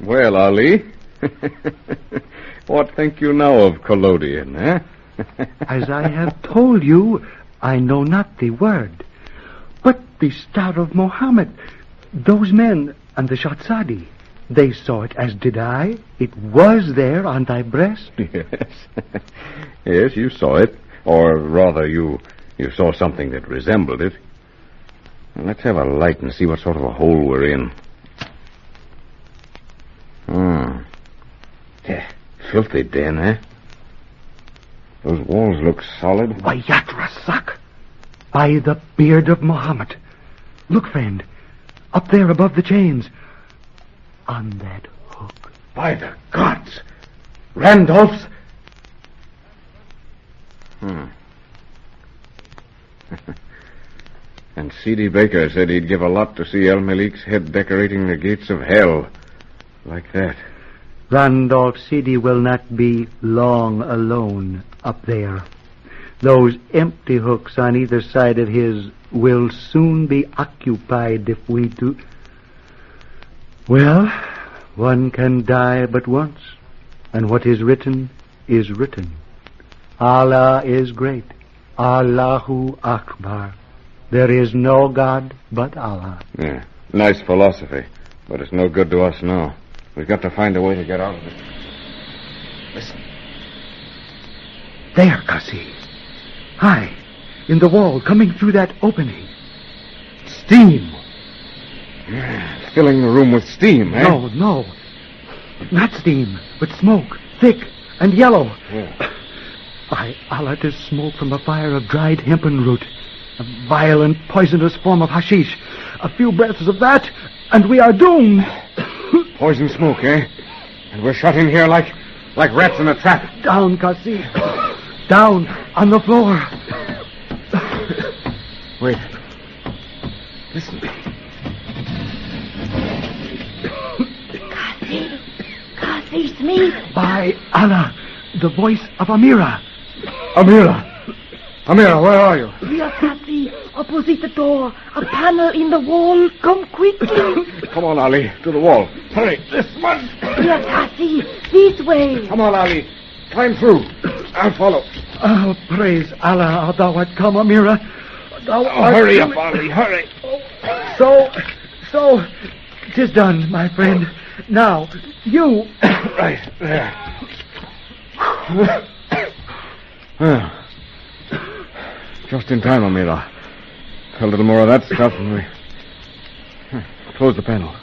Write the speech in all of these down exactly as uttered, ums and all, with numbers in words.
Well, Ali, what think you now of collodion, eh? As I have told you, I know not the word. But the Star of Mohammed, those men and the Shatzadi, they saw it as did I. It was there on thy breast. Yes. Yes, you saw it. Or rather, you you saw something that resembled it. Well, let's have a light and see what sort of a hole we're in. Hmm. Yeah, filthy den, eh? Those walls look solid. Why, Yatrasak! By the beard of Mohammed. Look, friend. Up there above the chains. On that hook. By the gods! Randolph's... Hmm. And C D Baker said he'd give a lot to see El Malik's head decorating the gates of hell. Like that. Randolph Sidi will not be long alone up there. Those empty hooks on either side of his will soon be occupied if we do... Well, one can die but once, and what is written is written. Allah is great. Allahu Akbar. There is no God but Allah. Yeah, nice philosophy, but it's no good to us now. We've got to find a way to get out of it. Listen. There, Kasi. High, in the wall, coming through that opening. Steam. Yeah, filling the room with steam, eh? No, no. Not steam, but smoke, thick and yellow. Yeah. By Allah, 'tis smoke from a fire of dried hempen root. A violent, poisonous form of hashish. A few breaths of that, and we are doomed. Poison smoke, eh? And we're shut in here like like rats in a trap. Down, Kasi. Down on the floor. Wait. Listen. Kasi. Kasi, it's me. By Allah, the voice of Amira. Amira. Amira, where are you? Here, Kasi. Opposite the door. A panel in the wall. Come quickly. Come on, Ali. To the wall. Hurry. This one. Here, Kasi. This way. Come on, Ali. Climb through. I'll follow. Oh, praise Allah, thou art come, Amira. Thou Oh, art hurry come. up, Ali. Hurry. So, so, 'tis done, my friend. Now, you... Right there. Well, just in time, Amira. A little more of that stuff and we... Close the panel.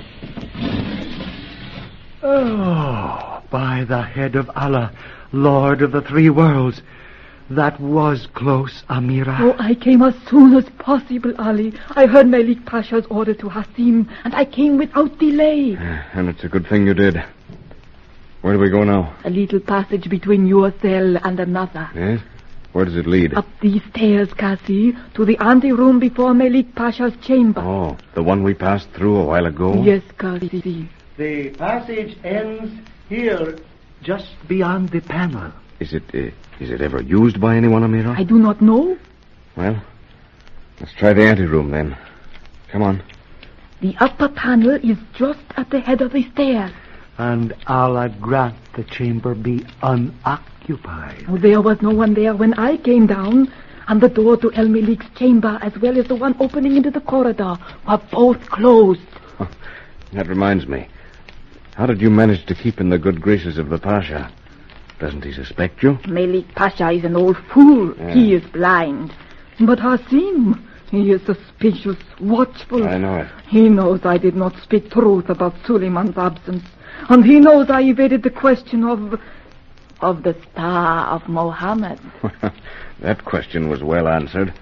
Oh, by the head of Allah, Lord of the three worlds. That was close, Amira. Oh, I came as soon as possible, Ali. I heard Malik Pasha's order to Hasim, and I came without delay. Yeah, and it's a good thing you did. Where do we go now? A little passage between your cell and another. Yes? Where does it lead? Up these stairs, Kasi, to the anteroom before Malik Pasha's chamber. Oh, the one we passed through a while ago? Yes, Kasi. The passage ends here, just beyond the panel. Is it, uh, is it ever used by anyone, Amira? I do not know. Well, let's try the anteroom then. Come on. The upper panel is just at the head of the stairs. And Allah grant the chamber be unoccupied. Oh, there was no one there when I came down, and the door to El Malik's chamber, as well as the one opening into the corridor, were both closed. That reminds me. How did you manage to keep in the good graces of the Pasha? Doesn't he suspect you? Malik Pasha is an old fool. Yeah. He is blind. But Hasim, he is suspicious, watchful. I know it. He knows I did not speak truth about Suleiman's absence. And he knows I evaded the question of... of the Star of Mohammed. That question was well answered.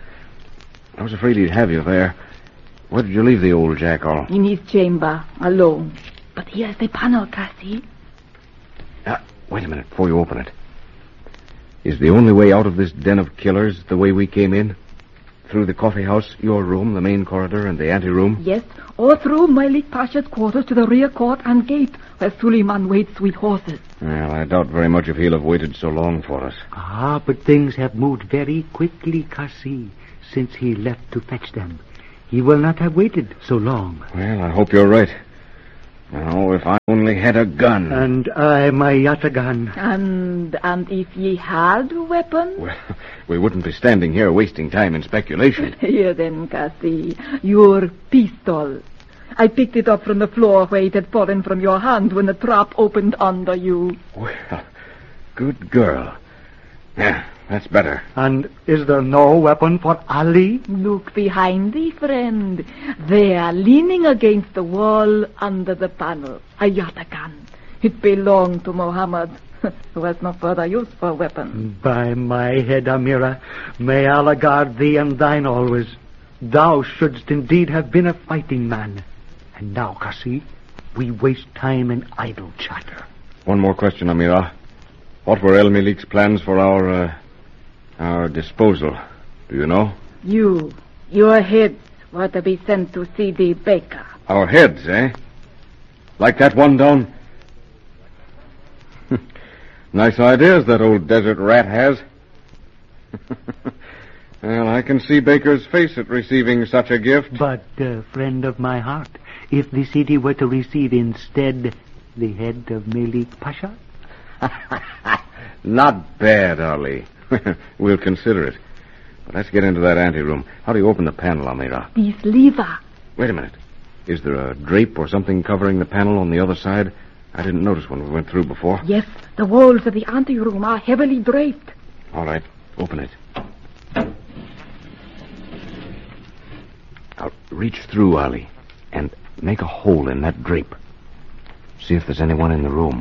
I was afraid he'd have you there. Where did you leave the old jackal? In his chamber, alone. But here's the panel, Cassie. Ah, wait a minute before you open it. Is the only way out of this den of killers the way we came in? Through the coffee house, your room, the main corridor, and the anteroom? Yes, or through Malik Pasha's quarters to the rear court and gate, where Suleiman waits with horses. Well, I doubt very much if he'll have waited so long for us. Ah, but things have moved very quickly, Kasi, since he left to fetch them. He will not have waited so long. Well, I hope you're right. Oh, if I only had a gun. And I my yataghan. And and if ye had a weapon? Well, we wouldn't be standing here wasting time in speculation. Here then, Cassie, your pistol. I picked it up from the floor where it had fallen from your hand when the trap opened under you. Well, good girl. Yeah, that's better. And is there no weapon for Ali? Look behind thee, friend. There, leaning against the wall under the panel, a yataghan. It belonged to Mohammed, who has no further use for a weapon. By my head, Amira, may Allah guard thee and thine always. Thou shouldst indeed have been a fighting man. And now, Cassie, we waste time in idle chatter. One more question, Amira. What were El Malik's plans for our, uh, our disposal? Do you know? You, your heads were to be sent to Sidi Baker. Our heads, eh? Like that one down... Nice ideas that old desert rat has. Well, I can see Baker's face at receiving such a gift. But, uh, friend of my heart, if the city were to receive instead the head of Malik Pasha? Not bad, Ali. We'll consider it. But let's get into that anteroom. How do you open the panel, Amira? This lever. Wait a minute. Is there a drape or something covering the panel on the other side? I didn't notice when we went through before. Yes, the walls of the anteroom are heavily draped. All right, open it. Now, reach through, Ali, and make a hole in that drape. See if there's anyone in the room.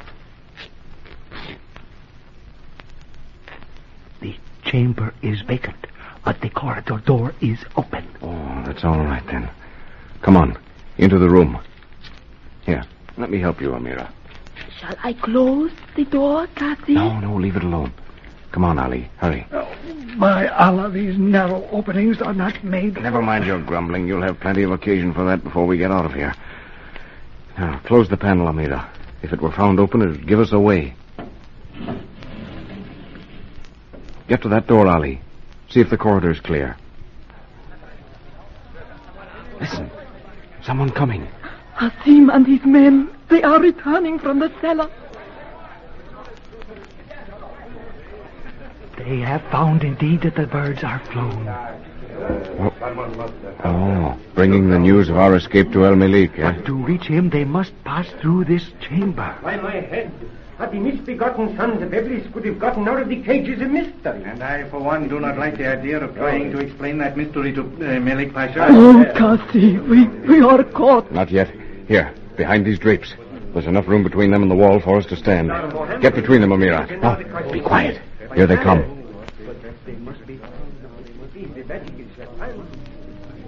The chamber is vacant, but the corridor door is open. Oh, that's all right, then. Come on, into the room. Here, let me help you, Amira. Shall I close the door, Cassie? No, no, leave it alone. Come on, Ali, hurry. Oh, by Allah, these narrow openings are not made... Never mind your grumbling. You'll have plenty of occasion for that before we get out of here. Now, close the panel, Amira. If it were found open, it would give us away. Get to that door, Ali. See if the corridor's clear. Listen. Someone coming. Hasim and his men, they are returning from the cellar. They have found indeed that the birds are flown. Oh, oh bringing the news of our escape to El Malik, eh? But to reach him, they must pass through this chamber. By my head, that the misbegotten sons of Iblis could have gotten out of the cages a mystery. And I, for one, do not like the idea of trying to explain that mystery to uh, Malik Pasha. Oh, Cassie, we, we are caught. Not yet. Here, behind these drapes. There's enough room between them and the wall for us to stand. Get between them, Amira. Now, be quiet. Here they come.